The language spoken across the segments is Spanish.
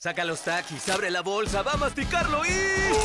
Saca los Takis, abre la bolsa, va a masticarlo y...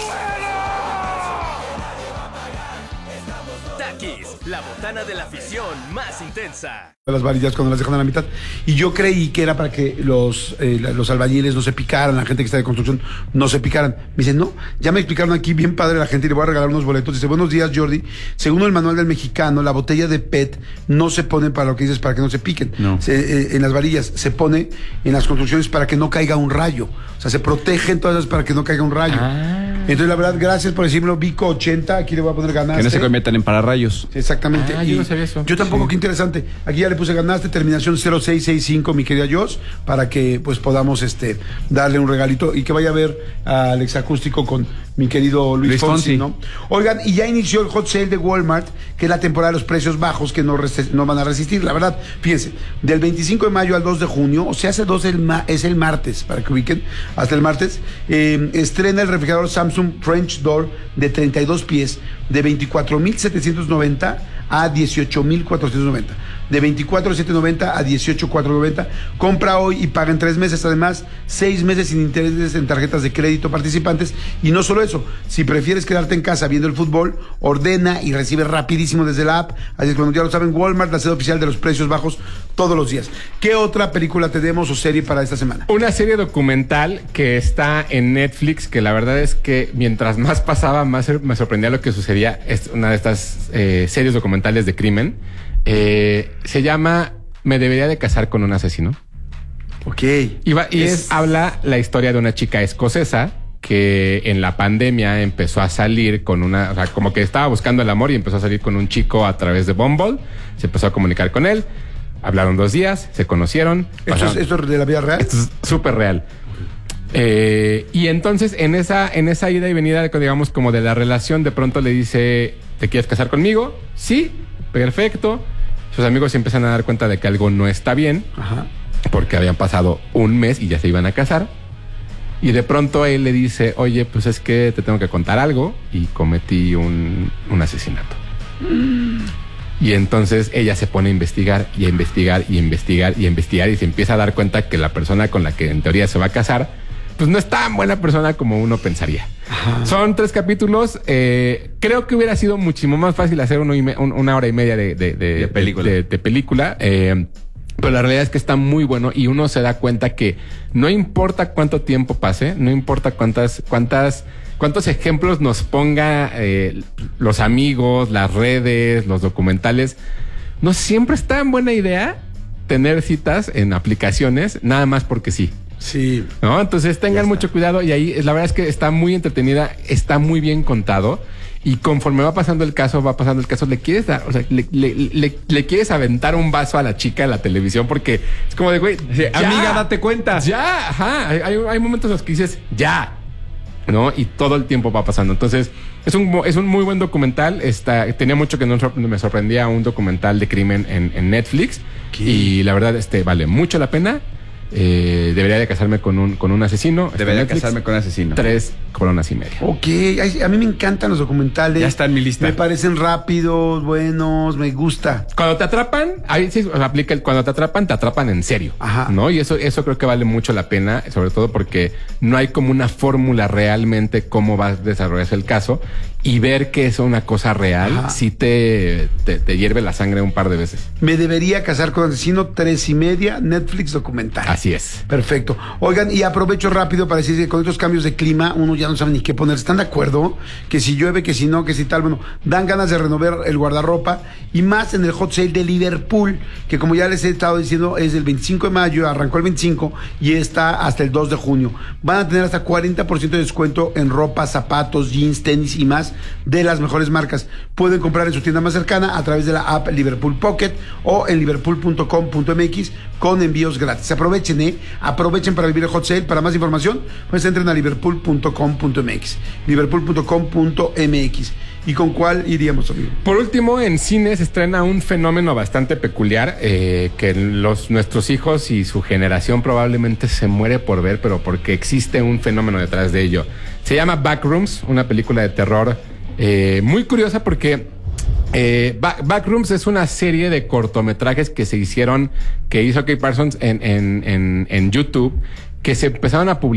Takis, la botana de la afición más intensa. Las varillas cuando las dejan a la mitad. Y yo creí que era para que los albañiles no se picaran, la gente que está de construcción no se picaran. Me dicen, no, ya me explicaron aquí bien padre la gente y le voy a regalar unos boletos. Dice, buenos días, Jordi. Según el manual del mexicano, la botella de PET no se pone para lo que dices, para que no se piquen. No. En las varillas se pone en las construcciones para que no caiga un rayo. O sea, se protegen todas para que no caiga un rayo. Entonces, la verdad, gracias por decírmelo. Vico 80, aquí le voy a poner ganaste. Que no se conviertan en pararrayos. Exactamente. Yo no sabía eso. Yo tampoco, qué interesante. Aquí ya le puse ganaste, terminación 0665, mi querida Joss, para que pues podamos darle un regalito y que vaya a ver al exacústico con mi querido Luis Fonsi, ¿no? Oigan, y ya inició el hot sale de Walmart, que es la temporada de los precios bajos que no van a resistir. La verdad, fíjense, del 25 de mayo al 2 de junio, o sea, es el martes, para que ubiquen, hasta el martes, estrena el refrigerador Samsung French Door de 32 pies de 24,790 a 18,490. De 24,790 a 18,490. Compra hoy y paga en 3 meses. Además, 6 meses sin intereses en tarjetas de crédito participantes. Y no solo eso, si prefieres quedarte en casa viendo el fútbol, ordena y recibe rapidísimo desde la app. Así es, cuando ya lo saben, Walmart, la sede oficial de los precios bajos todos los días. ¿Qué otra película tenemos o serie para esta semana? Una serie documental que está en Netflix, que la verdad es que mientras más pasaba, más me sorprendía lo que sucedía. Es una de estas series documentales de crimen. Se llama Me debería de casar con un asesino. Ok. Habla la historia de una chica escocesa que en la pandemia empezó a salir con o sea, como que estaba buscando el amor y empezó a salir con un chico a través de Bumble. Se empezó a comunicar con él. Hablaron 2 días, se conocieron. ¿Esto es de la vida real? Esto es súper real. Y entonces en esa ida y venida, digamos, como de la relación, de pronto le dice, ¿te quieres casar conmigo? Sí, perfecto. Sus amigos se empiezan a dar cuenta de que algo no está bien. Ajá. Porque habían pasado 1 mes y ya se iban a casar. Y de pronto él le dice, oye, pues es que te tengo que contar algo y cometí un asesinato. Y entonces ella se pone a investigar y a investigar y a investigar y a investigar y se empieza a dar cuenta que la persona con la que en teoría se va a casar pues no es tan buena persona como uno pensaría. Ajá. Son 3 capítulos. Creo que hubiera sido muchísimo más fácil hacer 1 hora y media de película. Pero la realidad es que está muy bueno y uno se da cuenta que no importa cuánto tiempo pase, no importa cuántos ejemplos nos ponga los amigos, las redes, los documentales, no siempre es tan buena idea tener citas en aplicaciones, nada más porque sí. Sí. ¿No? Entonces tengan mucho cuidado y ahí la verdad es que está muy entretenida, está muy bien contado. Y conforme va pasando el caso, le quieres dar, o sea, le quieres aventar un vaso a la chica de la televisión porque es como de, güey, amiga, date cuenta. Ya, ajá. Hay momentos en los que dices, ya, ¿no? Y todo el tiempo va pasando. Entonces, es un muy buen documental. Tenía mucho que no me sorprendía un documental de crimen en Netflix. ¿Qué? Y la verdad, vale mucho la pena. Debería de casarme con un asesino. Debería casarme con un asesino. 3 coronas y media. Ok, a mí me encantan los documentales. Ya está en mi lista. Me parecen rápidos, buenos, me gusta. Cuando te atrapan, ahí sí aplica cuando te atrapan en serio. Ajá. ¿No? Y eso creo que vale mucho la pena, sobre todo porque no hay como una fórmula realmente cómo va a desarrollarse el caso. Y ver que es una cosa real, sí te hierve la sangre un par de veces. Me debería casar con un asesino, 3 y media, Netflix documental. Así es. Perfecto. Oigan, y aprovecho rápido para decir que con estos cambios de clima, uno ya no sabe ni qué poner. ¿Están de acuerdo? Que si llueve, que si no, que si tal. Bueno, dan ganas de renovar el guardarropa. Y más en el hot sale de Liverpool, que como ya les he estado diciendo, es del 25 de mayo, arrancó el 25 y está hasta el 2 de junio. Van a tener hasta 40% de descuento en ropa, zapatos, jeans, tenis y más de las mejores marcas. Pueden comprar en su tienda más cercana a través de la app Liverpool Pocket o en liverpool.com.mx con envíos gratis. Aprovechen para vivir el hot sale. Para más información, pues entren a liverpool.com.mx. liverpool.com.mx. ¿Y con cuál iríamos, amigo? Por último, en cine se estrena un fenómeno bastante peculiar que nuestros hijos y su generación probablemente se muere por ver, pero porque existe un fenómeno detrás de ello. Se llama Backrooms, una película de terror muy curiosa porque Backrooms es una serie de cortometrajes que hizo Kay Parsons en YouTube, que se empezaron a publicar